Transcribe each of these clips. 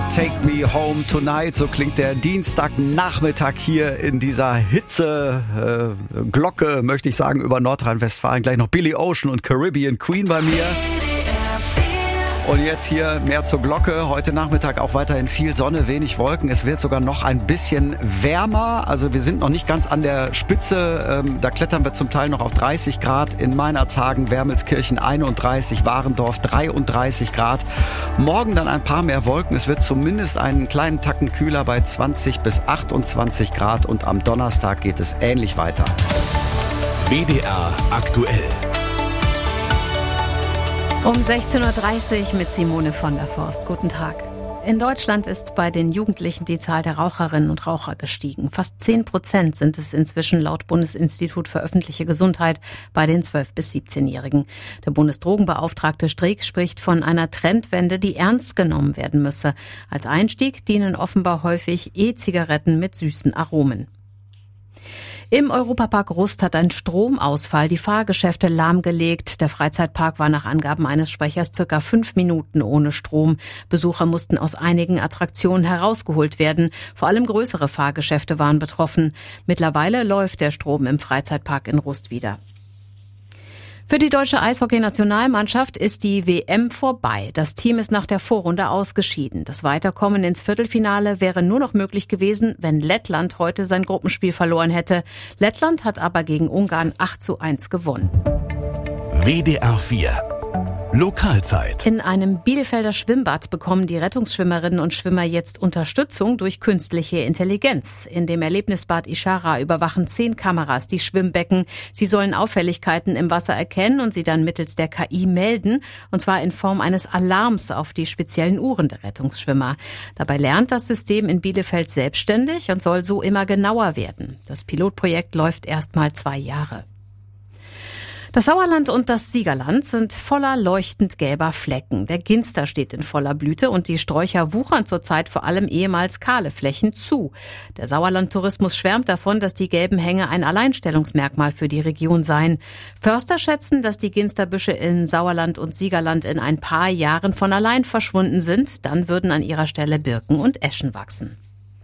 Take Me Home Tonight, so klingt der Dienstagnachmittag hier in dieser Hitze-Glocke, möchte ich sagen, über Nordrhein-Westfalen. Gleich noch Billy Ocean und Caribbean Queen bei mir. Und jetzt hier mehr zur Glocke. Heute Nachmittag auch weiterhin viel Sonne, wenig Wolken. Es wird sogar noch ein bisschen wärmer. Also wir sind noch nicht ganz an der Spitze. Da klettern wir zum Teil noch auf 30 Grad. In Meinerzhagen, Wermelskirchen 31, Warendorf 33 Grad. Morgen dann ein paar mehr Wolken. Es wird zumindest einen kleinen Tacken kühler bei 20 bis 28 Grad. Und am Donnerstag geht es ähnlich weiter. WDR aktuell. Um 16.30 Uhr mit Simone von der Forst. Guten Tag. In Deutschland ist bei den Jugendlichen die Zahl der Raucherinnen und Raucher gestiegen. Fast 10% sind es inzwischen laut Bundesinstitut für öffentliche Gesundheit bei den 12- bis 17-Jährigen. Der Bundesdrogenbeauftragte Streeck spricht von einer Trendwende, die ernst genommen werden müsse. Als Einstieg dienen offenbar häufig E-Zigaretten mit süßen Aromen. Im Europapark Rust hat ein Stromausfall die Fahrgeschäfte lahmgelegt. Der Freizeitpark war nach Angaben eines Sprechers circa 5 Minuten ohne Strom. Besucher mussten aus einigen Attraktionen herausgeholt werden. Vor allem größere Fahrgeschäfte waren betroffen. Mittlerweile läuft der Strom im Freizeitpark in Rust wieder. Für die deutsche Eishockey-Nationalmannschaft ist die WM vorbei. Das Team ist nach der Vorrunde ausgeschieden. Das Weiterkommen ins Viertelfinale wäre nur noch möglich gewesen, wenn Lettland heute sein Gruppenspiel verloren hätte. Lettland hat aber gegen Ungarn 8:1 gewonnen. WDR 4 Lokalzeit. In einem Bielefelder Schwimmbad bekommen die Rettungsschwimmerinnen und Schwimmer jetzt Unterstützung durch künstliche Intelligenz. In dem Erlebnisbad Ischara überwachen 10 Kameras die Schwimmbecken. Sie sollen Auffälligkeiten im Wasser erkennen und sie dann mittels der KI melden, und zwar in Form eines Alarms auf die speziellen Uhren der Rettungsschwimmer. Dabei lernt das System in Bielefeld selbstständig und soll so immer genauer werden. Das Pilotprojekt läuft erst mal 2 Jahre. Das Sauerland und das Siegerland sind voller leuchtend gelber Flecken. Der Ginster steht in voller Blüte und die Sträucher wuchern zurzeit vor allem ehemals kahle Flächen zu. Der Sauerland-Tourismus schwärmt davon, dass die gelben Hänge ein Alleinstellungsmerkmal für die Region seien. Förster schätzen, dass die Ginsterbüsche in Sauerland und Siegerland in ein paar Jahren von allein verschwunden sind. Dann würden an ihrer Stelle Birken und Eschen wachsen.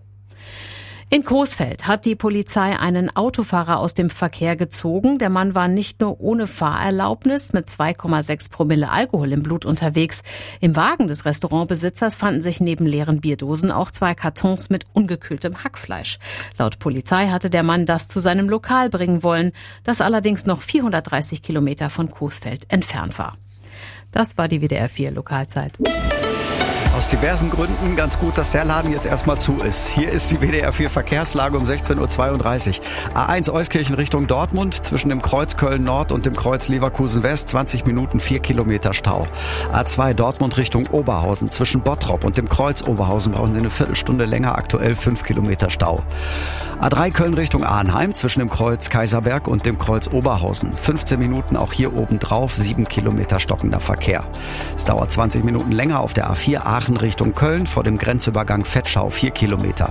In Coesfeld hat die Polizei einen Autofahrer aus dem Verkehr gezogen. Der Mann war nicht nur ohne Fahrerlaubnis mit 2,6 Promille Alkohol im Blut unterwegs. Im Wagen des Restaurantbesitzers fanden sich neben leeren Bierdosen auch 2 Kartons mit ungekühltem Hackfleisch. Laut Polizei hatte der Mann das zu seinem Lokal bringen wollen, das allerdings noch 430 Kilometer von Coesfeld entfernt war. Das war die WDR 4 Lokalzeit. Aus diversen Gründen ganz gut, dass der Laden jetzt erstmal zu ist. Hier ist die WDR 4 Verkehrslage um 16.32 Uhr. A1 Euskirchen Richtung Dortmund zwischen dem Kreuz Köln Nord und dem Kreuz Leverkusen West 20 Minuten 4 Kilometer Stau. A2 Dortmund Richtung Oberhausen zwischen Bottrop und dem Kreuz Oberhausen brauchen Sie eine Viertelstunde länger, aktuell 5 Kilometer Stau. A3 Köln Richtung Arnheim zwischen dem Kreuz Kaiserberg und dem Kreuz Oberhausen. 15 Minuten auch hier oben drauf, 7 Kilometer stockender Verkehr. Es dauert 20 Minuten länger auf der A4 Aachen Richtung Köln vor dem Grenzübergang Vetschau 4 Kilometer.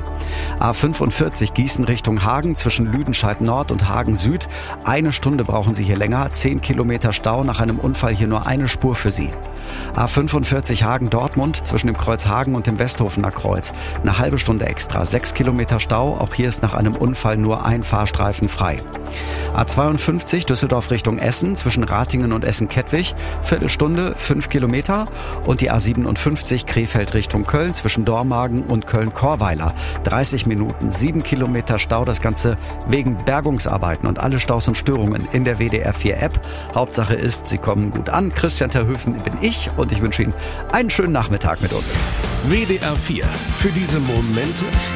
A45 Gießen Richtung Hagen zwischen Lüdenscheid Nord und Hagen Süd. 1 Stunde brauchen Sie hier länger, 10 Kilometer Stau, nach einem Unfall hier nur eine Spur für Sie. A45 Hagen-Dortmund zwischen dem Kreuz Hagen und dem Westhofener Kreuz. Eine halbe Stunde extra, 6 Kilometer Stau, auch hier ist nach einem Unfall nur ein Fahrstreifen frei. A52 Düsseldorf Richtung Essen zwischen Ratingen und Essen-Kettwig, Viertelstunde, 5 Kilometer. Und die A57 Krefeld Richtung Köln zwischen Dormagen und Köln-Korweiler, 30 Minuten, 7 Kilometer Stau, das Ganze wegen Bergungsarbeiten und alle Staus und Störungen in der WDR 4 App. Hauptsache ist, Sie kommen gut an. Christian Terhöfen bin ich und ich wünsche Ihnen einen schönen Nachmittag mit uns. WDR 4 für diese Momente